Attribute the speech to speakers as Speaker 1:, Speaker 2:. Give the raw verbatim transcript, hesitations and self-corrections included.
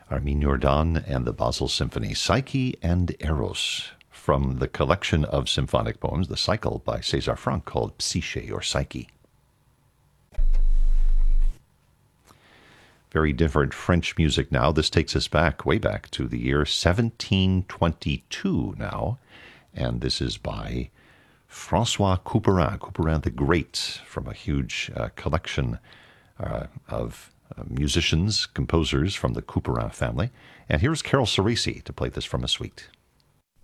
Speaker 1: Armin Jordan and the Basel Symphony, Psyche and Eros, from the collection of symphonic poems, The Cycle by César Franck, called Psyche or Psyche. Very different French music now. This takes us back, way back to the year seventeen twenty-two now, and this is by Francois Couperin, Couperin the Great, from a huge uh, collection uh, of uh, musicians, composers from the Couperin family. And here's Carol Cerisi to play this from a suite.